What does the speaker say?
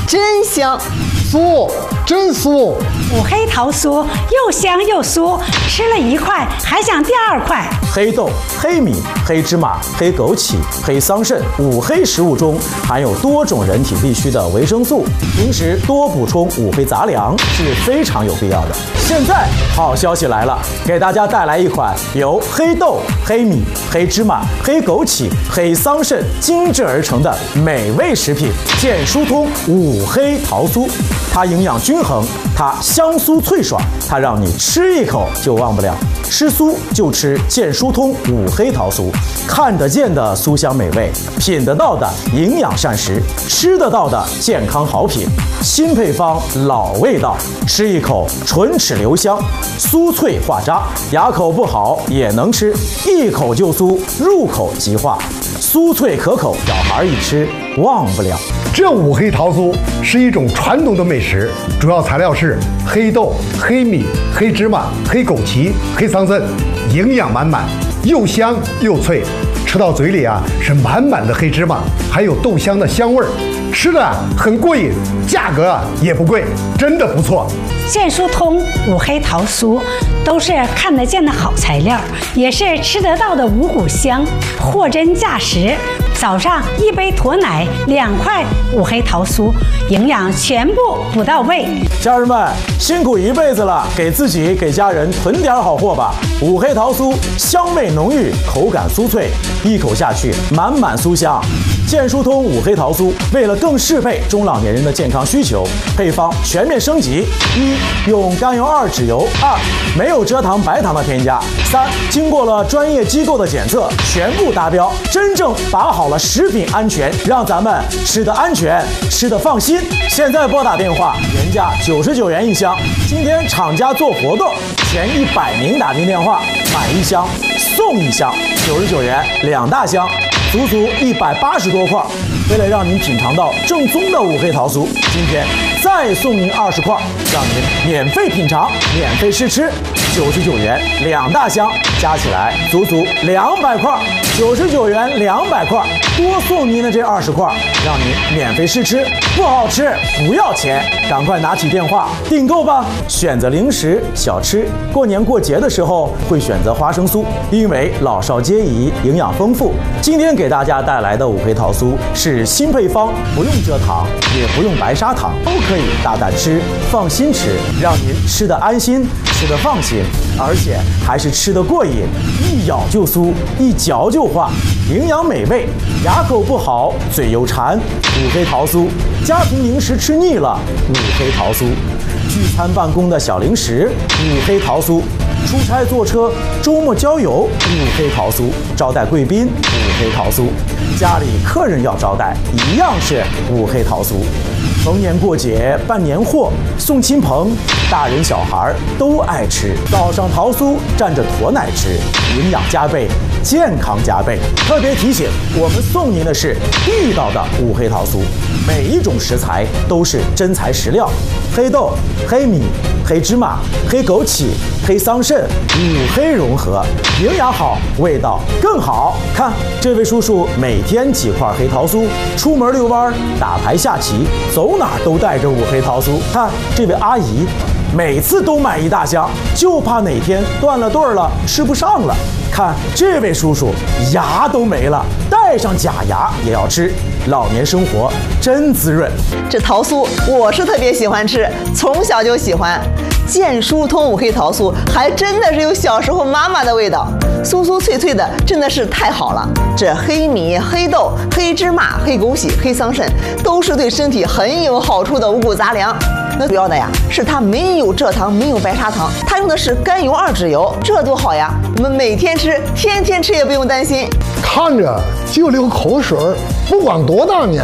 真香。 酥，真酥。 五黑桃酥又香又酥，吃了一块还想第二块。 黑豆、黑米、黑芝麻、黑枸杞、黑桑葚五黑食物中含有多种人体必需的维生素，平时多补充五黑杂粮是非常有必要的。现在好消息来了，给大家带来一款由黑豆、黑米、黑芝麻、黑枸杞、黑桑葚精制而成的美味食品——健舒通五黑桃酥。它营养均衡，它香酥脆爽，它让你吃一口就忘不了。吃酥就吃健舒通五黑桃酥，看得见的酥香美味，品得到的营养膳食，吃得到的健康好品。新配方，老味道，吃一口唇齿留香，酥脆化渣，牙口不好也能吃，一口就酥，入口即化，酥脆可口，小孩一吃忘不了。 这五黑桃酥是一种传统的美食，主要材料是黑豆、黑米、黑芝麻、黑枸杞、黑桑葚，营养满满，又香又脆，吃到嘴里啊是满满的黑芝麻，还有豆香的香味儿，吃的很过瘾，价格也不贵，真的不错。 健舒通五黑桃酥都是看得见的好材料，也是吃得到的五谷香，货真价实。早上一杯驼奶，2块五黑桃酥，营养全部补到位。 家人们辛苦一辈子了，给自己给家人囤点好货吧。五黑桃酥香味浓郁，口感酥脆，一口下去满满酥香。健舒通五黑桃酥为了更适配中老年人的健康需求，配方全面升级：一、用甘油二酯油；二、没有蔗糖白糖的添加；三、经过了专业机构的检测，全部达标，真正把好了食品安全，让咱们吃得安全，吃得放心。现在拨打电话，原价99元一箱，今天厂家做活动，前100名打进电话买一箱送一箱，99元2大箱。足足180多块，为了让您品尝到正宗的五黑桃酥，今天再送您20块，让您免费品尝、免费试吃，99元2大箱，加起来足足200块，99元200块，多送您的这20块，让您免费试吃，不好吃不要钱，赶快拿起电话订购吧。选择零食小吃，过年过节的时候会选择花生酥，因为老少皆宜，营养丰富。今天给大家带来的五黑桃酥是新配方，不用蔗糖，也不用白砂糖，都可以大胆吃，放心吃，让您吃得安心，吃得放心，而且还是吃得过瘾，一咬就酥，一嚼就化，营养美味，牙口不好，嘴又馋，五黑桃酥，家庭零食吃腻了，五黑桃酥，聚餐办公的小零食，五黑桃酥。出差坐车，周末郊游，五黑桃酥；招待贵宾，五黑桃酥；家里客人要招待，一样是五黑桃酥。逢年过节办年货，送亲朋，大人小孩都爱吃。早上桃酥蘸着驼奶吃，营养加倍，健康加倍。特别提醒，我们送您的是地道的五黑桃酥，每一种食材都是真材实料，黑豆、黑米、黑芝麻、黑枸杞、黑桑葚，五黑融合，营养好，味道更好。看这位叔叔每天几块黑桃酥，出门遛弯、打牌下棋，走哪儿都带着五黑桃酥。看这位阿姨，每次都买一大箱，就怕哪天断了顿了，吃不上了。看这位叔叔，牙都没了，带上假牙也要吃，老年生活真滋润。 这桃酥我是特别喜欢吃，从小就喜欢。健舒通五黑桃酥还真的是有小时候妈妈的味道，酥酥脆脆的，真的是太好了。这黑米、黑豆、黑芝麻、黑枸杞、黑桑葚都是对身体很有好处的五谷杂粮。那主要的呀是它没有蔗糖，没有白砂糖，它用的是甘油二酯油，这多好呀！我们每天吃，天天吃也不用担心。 看着就流口水，不管多大年